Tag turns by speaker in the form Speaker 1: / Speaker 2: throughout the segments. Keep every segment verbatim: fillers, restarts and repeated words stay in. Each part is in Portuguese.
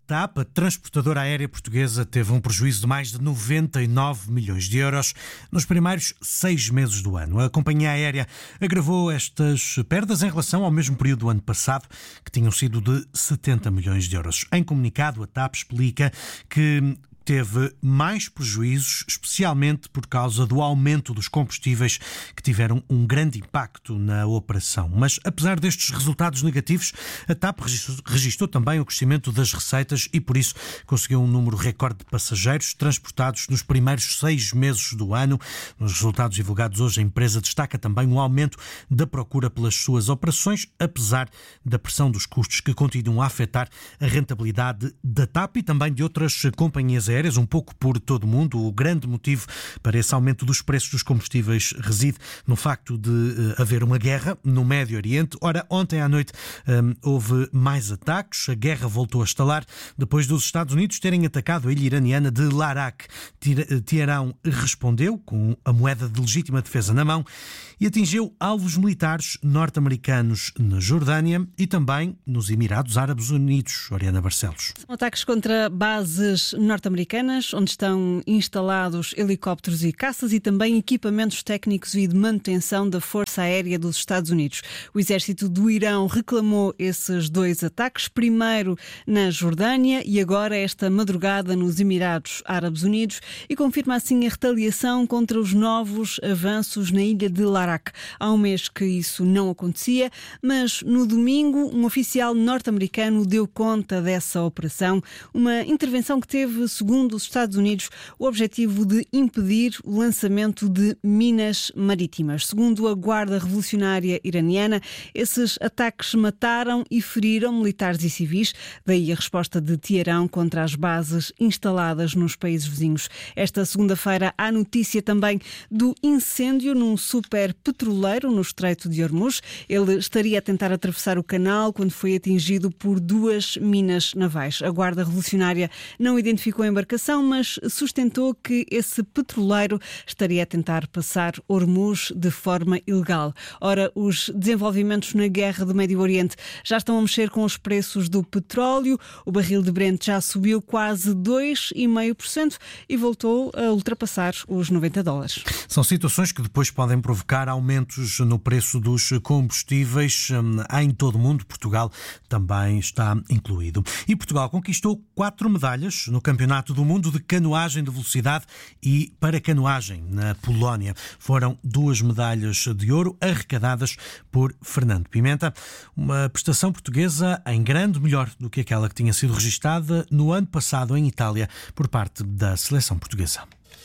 Speaker 1: TAP, a transportadora aérea portuguesa, teve um prejuízo de mais de noventa e nove milhões de euros nos primeiros seis meses do ano. A companhia aérea agravou estas perdas em relação ao mesmo período do ano passado, que tinham sido de setenta milhões de euros. Em comunicado, a TAP explica que teve mais prejuízos, especialmente por causa do aumento dos combustíveis, que tiveram um grande impacto na operação. Mas, apesar destes resultados negativos, a TAP registrou, registrou também o crescimento das receitas e, por isso, conseguiu um número recorde de passageiros transportados nos primeiros seis meses do ano. Nos resultados divulgados hoje, a empresa destaca também um aumento da procura pelas suas operações, apesar da pressão dos custos que continuam a afetar a rentabilidade da TAP e também de outras companhias aéreas. Um pouco por todo o mundo. O grande motivo para esse aumento dos preços dos combustíveis reside no facto de uh, haver uma guerra no Médio Oriente. Ora, ontem à noite um, houve mais ataques. A guerra voltou a estalar depois dos Estados Unidos terem atacado a ilha iraniana de Larak. Teherão respondeu com a moeda de legítima defesa na mão e atingiu alvos militares norte-americanos na Jordânia e também nos Emirados Árabes Unidos. Oriana Barcelos.
Speaker 2: São ataques contra bases norte-americanas, onde estão instalados helicópteros e caças e também equipamentos técnicos e de manutenção da Força Aérea dos Estados Unidos. O exército do Irão reclamou esses dois ataques, primeiro na Jordânia e agora esta madrugada nos Emirados Árabes Unidos, e confirma assim a retaliação contra os novos avanços na ilha de Larak. Há um mês que isso não acontecia, mas no domingo um oficial norte-americano deu conta dessa operação, uma intervenção que teve, segundo os Estados Unidos, o objetivo de impedir o lançamento de minas marítimas. Segundo a Guarda Revolucionária Iraniana, esses ataques mataram e feriram militares e civis, daí a resposta de Teherão contra as bases instaladas nos países vizinhos. Esta segunda-feira há notícia também do incêndio num super petroleiro no Estreito de Hormuz. Ele estaria a tentar atravessar o canal quando foi atingido por duas minas navais. A Guarda Revolucionária não identificou a embarcação, mas sustentou que esse petroleiro estaria a tentar passar Hormuz de forma ilegal. Ora, os desenvolvimentos na guerra do Médio Oriente já estão a mexer com os preços do petróleo. O barril de Brent já subiu quase dois vírgula cinco por cento e voltou a ultrapassar os noventa dólares.
Speaker 1: São situações que depois podem provocar aumentos no preço dos combustíveis em todo o mundo. Portugal também está incluído. E Portugal conquistou quatro medalhas no Campeonato do Mundo de Canoagem de Velocidade e Paracanoagem na Polónia. Foram duas medalhas de ouro arrecadadas por Fernando Pimenta. Uma prestação portuguesa em grande melhor do que aquela que tinha sido registada no ano passado em Itália por parte da seleção portuguesa.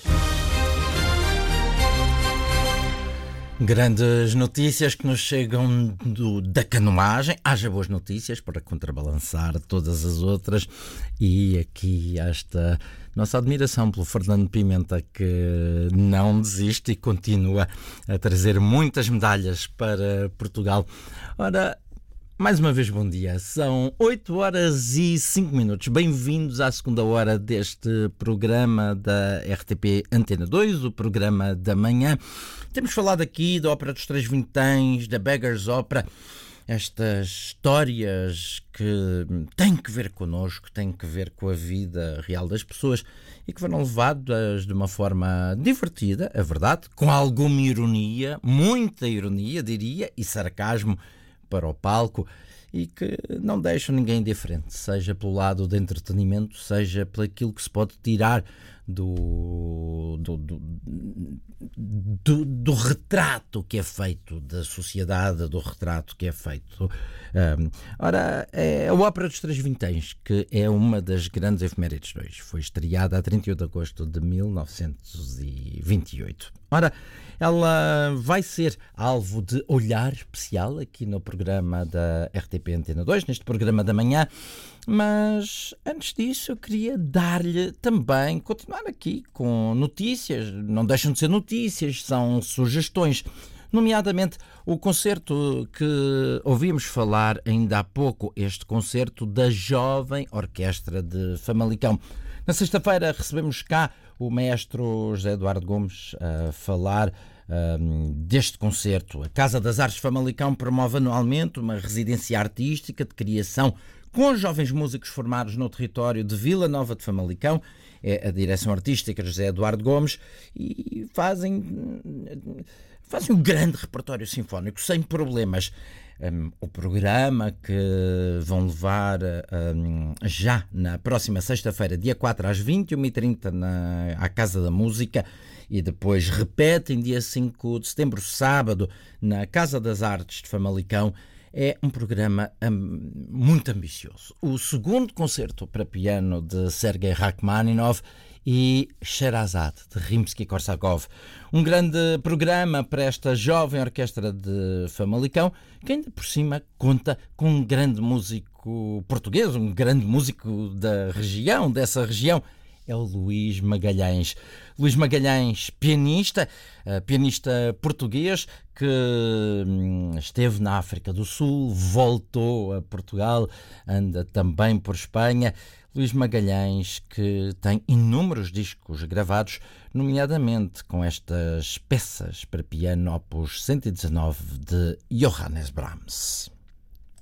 Speaker 3: Grandes notícias que nos chegam do, da canoagem. Haja boas notícias para contrabalançar todas as outras. E aqui esta nossa admiração pelo Fernando Pimenta, que não desiste e continua a trazer muitas medalhas para Portugal. Ora, mais uma vez, bom dia. São oito horas e cinco minutos. Bem-vindos à segunda hora deste programa da R T P Antena dois, o programa da manhã. Temos falado aqui da Ópera dos Três Vinténs, da Beggars Opera, estas histórias que têm que ver connosco, têm que ver com a vida real das pessoas e que foram levadas de uma forma divertida, é verdade, com alguma ironia, muita ironia, diria, e sarcasmo para o palco, e que não deixam ninguém indiferente, seja pelo lado do entretenimento, seja pelo aquilo que se pode tirar do, do, do, do, do retrato que é feito da sociedade, do retrato que é feito. Um, ora, é a Ópera dos Três Vinténs, que é uma das grandes efemérides de hoje. Foi estreada a trinta e um de agosto de mil novecentos e vinte e oito. Ora, ela vai ser alvo de olhar especial aqui no programa da R T P Antena dois, neste programa da manhã, mas antes disso eu queria dar-lhe também, continuar aqui com notícias, não deixam de ser notícias, são sugestões, nomeadamente o concerto que ouvimos falar ainda há pouco, este concerto da Jovem Orquestra de Famalicão. Na sexta-feira recebemos cá o maestro José Eduardo Gomes a falar um, deste concerto. A Casa das Artes Famalicão promove anualmente uma residência artística de criação com jovens músicos formados no território de Vila Nova de Famalicão. É a direção artística José Eduardo Gomes, e fazem, fazem um grande repertório sinfónico, sem problemas. Um, o programa que vão levar um, já na próxima sexta-feira, dia quatro, às vinte e uma e trinta, na, à Casa da Música, e depois repetem dia cinco de setembro, sábado, na Casa das Artes de Famalicão. É um programa um, muito ambicioso. O segundo concerto para piano de Sergei Rachmaninov e Sherazade, de Rimsky-Korsakov. Um grande programa para esta jovem orquestra de Famalicão, que ainda por cima conta com um grande músico português, um grande músico da região, dessa região. É o Luís Magalhães. Luís Magalhães, pianista, pianista português, que esteve na África do Sul, voltou a Portugal, anda também por Espanha. Luís Magalhães, que tem inúmeros discos gravados, nomeadamente com estas peças para piano opus cento e dezanove de Johannes Brahms.